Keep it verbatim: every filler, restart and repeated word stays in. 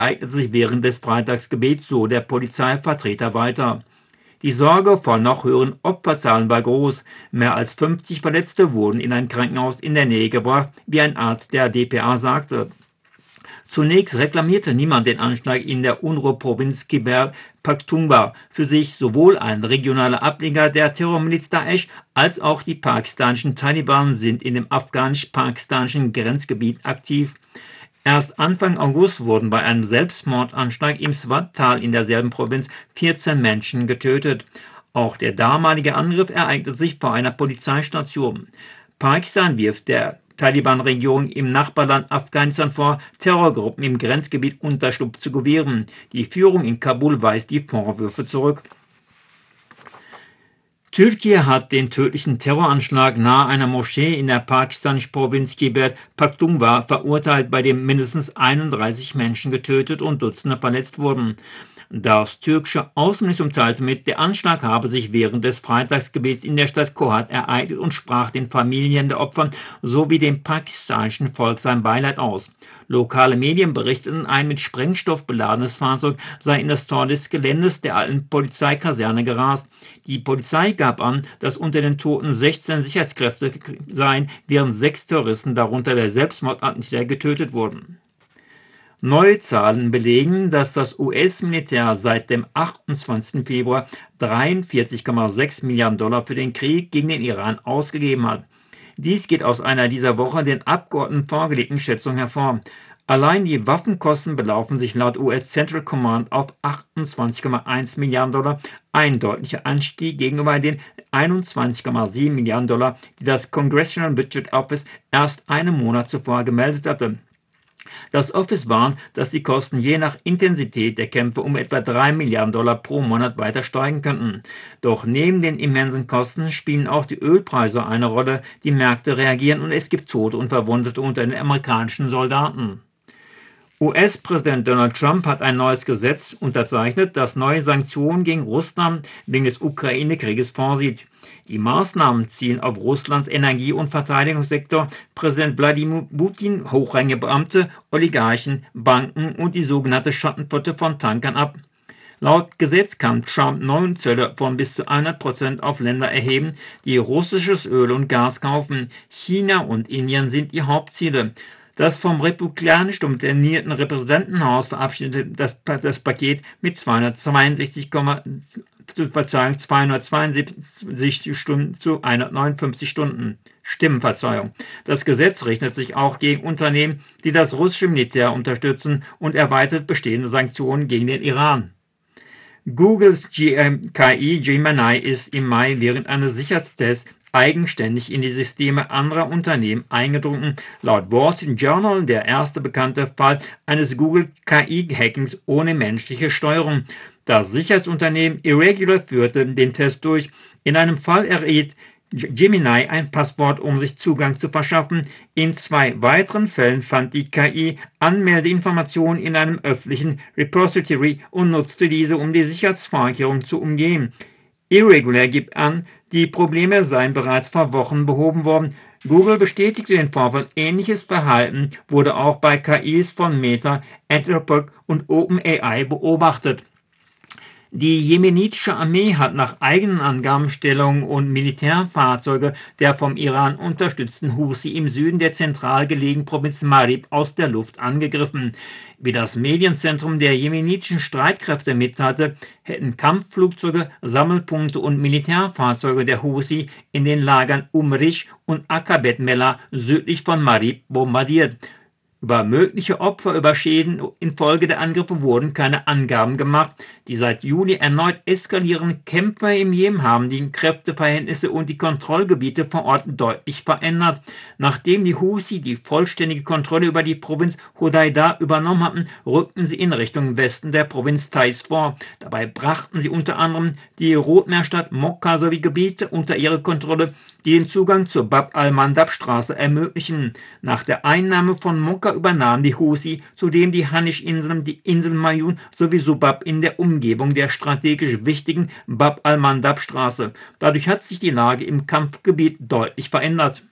ereignete sich während des Freitagsgebets, so der Polizeivertreter weiter. Die Sorge vor noch höheren Opferzahlen war groß. Mehr als fünfzig Verletzte wurden in ein Krankenhaus in der Nähe gebracht, wie ein Arzt der D P A sagte. Zunächst reklamierte niemand den Anschlag in der Unruheprovinz Khyber Pakhtunkhwa für sich. Sowohl ein regionaler Ableger der Terrormiliz Daesh als auch die pakistanischen Taliban sind in dem afghanisch-pakistanischen Grenzgebiet aktiv. Erst Anfang August wurden bei einem Selbstmordanschlag im Swat-Tal in derselben Provinz vierzehn Menschen getötet. Auch der damalige Angriff ereignete sich vor einer Polizeistation. Pakistan wirft der Taliban-Regierung im Nachbarland Afghanistan vor, Terrorgruppen im Grenzgebiet Unterschlupf zu gewähren. Die Führung in Kabul weist die Vorwürfe zurück. Türkei hat den tödlichen Terroranschlag nahe einer Moschee in der pakistanischen Provinz Khyber Pakhtunkhwa verurteilt, bei dem mindestens einunddreißig Menschen getötet und Dutzende verletzt wurden. Das türkische Außenministerium teilte mit, der Anschlag habe sich während des Freitagsgebets in der Stadt Kohat ereignet und sprach den Familien der Opfer sowie dem pakistanischen Volk sein Beileid aus. Lokale Medien berichteten, ein mit Sprengstoff beladenes Fahrzeug sei in das Tor des Geländes der alten Polizeikaserne gerast. Die Polizei gab an, dass unter den Toten sechzehn Sicherheitskräfte seien, während sechs Terroristen, darunter der Selbstmordattentäter, getötet wurden. Neue Zahlen belegen, dass das U S-Militär seit dem achtundzwanzigsten Februar dreiundvierzig Komma sechs Milliarden Dollar für den Krieg gegen den Iran ausgegeben hat. Dies geht aus einer dieser Woche den Abgeordneten vorgelegten Schätzung hervor. Allein die Waffenkosten belaufen sich laut U S Central Command auf achtundzwanzig Komma eins Milliarden Dollar, ein deutlicher Anstieg gegenüber den einundzwanzig Komma sieben Milliarden Dollar, die das Congressional Budget Office erst einen Monat zuvor gemeldet hatte. Das Office warnt, dass die Kosten je nach Intensität der Kämpfe um etwa drei Milliarden Dollar pro Monat weiter steigen könnten. Doch neben den immensen Kosten spielen auch die Ölpreise eine Rolle. Die Märkte reagieren und es gibt Tote und Verwundete unter den amerikanischen Soldaten. U S-Präsident Donald Trump hat ein neues Gesetz unterzeichnet, das neue Sanktionen gegen Russland wegen des Ukraine-Krieges vorsieht. Die Maßnahmen zielen auf Russlands Energie- und Verteidigungssektor, Präsident Wladimir Putin, hochrangige Beamte, Oligarchen, Banken und die sogenannte Schattenflotte von Tankern ab. Laut Gesetz kann Trump neue Zölle von bis zu hundert Prozent auf Länder erheben, die russisches Öl und Gas kaufen. China und Indien sind die Hauptziele. Das vom republikanisch dominierten Repräsentantenhaus verabschiedete das, das Paket mit zweihundertzweiundsechzig, zweihundertzweiundsiebzig Stunden zu hundertneunundfünfzig Stunden. Stimmenverzeihung. Das Gesetz richtet sich auch gegen Unternehmen, die das russische Militär unterstützen, und erweitert bestehende Sanktionen gegen den Iran. Googles K I Gemini ist im Mai während eines Sicherheitstests eigenständig in die Systeme anderer Unternehmen eingedrungen. Laut Wall Street Journal der erste bekannte Fall eines Google-K I-Hackings ohne menschliche Steuerung. Das Sicherheitsunternehmen Irregular führte den Test durch. In einem Fall erriet Gemini ein Passwort, um sich Zugang zu verschaffen. In zwei weiteren Fällen fand die K I Anmeldeinformationen in einem öffentlichen Repository und nutzte diese, um die Sicherheitsvorkehrungen zu umgehen. Irregular gibt an, die Probleme seien bereits vor Wochen behoben worden. Google bestätigte den Vorfall. Ähnliches Verhalten wurde auch bei K Is von Meta, Anthropic und OpenAI beobachtet. Die jemenitische Armee hat nach eigenen Angaben Stellungen und Militärfahrzeuge der vom Iran unterstützten Houthi im Süden der zentral gelegenen Provinz Marib aus der Luft angegriffen. Wie das Medienzentrum der jemenitischen Streitkräfte mitteilte, hätten Kampfflugzeuge, Sammelpunkte und Militärfahrzeuge der Houthi in den Lagern Umrish und Akabet Mellah südlich von Marib bombardiert. Über mögliche Opfer, über Schäden infolge der Angriffe wurden keine Angaben gemacht. Die seit Juli erneut eskalierenden Kämpfe im Jemen haben die Kräfteverhältnisse und die Kontrollgebiete vor Ort deutlich verändert. Nachdem die Houthi die vollständige Kontrolle über die Provinz Hodeidah übernommen hatten, rückten sie in Richtung Westen der Provinz Taiz vor. Dabei brachten sie unter anderem die Rotmeerstadt Mokka sowie Gebiete unter ihre Kontrolle, die den Zugang zur Bab al-Mandab-Straße ermöglichen. Nach der Einnahme von Mokka übernahmen die Houthi zudem die Hanisch-Inseln, die Insel Mayun sowie Subab in der Umgebung der strategisch wichtigen Bab al-Mandab-Straße. Dadurch hat sich die Lage im Kampfgebiet deutlich verändert.